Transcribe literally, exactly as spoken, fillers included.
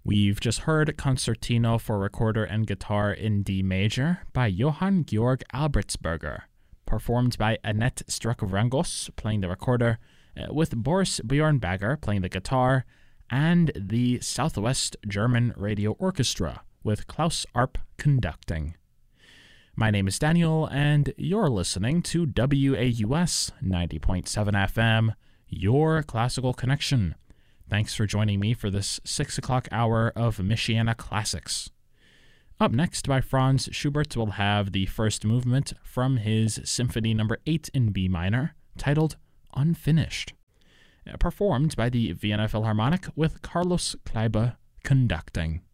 We've just heard Concertino for Recorder and Guitar in D major by Johann Georg Albertsberger, performed by Annette Struck-Vrangos playing the recorder, uh, with Boris Bjornbagger playing the guitar, and the Southwest German Radio Orchestra with Klaus Arp conducting. My name is Daniel, and you're listening to W A U S ninety point seven F M, your classical connection. Thanks for joining me for this six o'clock hour of Michiana Classics. Up next by Franz Schubert, we'll have the first movement from his Symphony Number eight in B minor, titled Unfinished, performed by the Vienna Philharmonic with Carlos Kleiber conducting.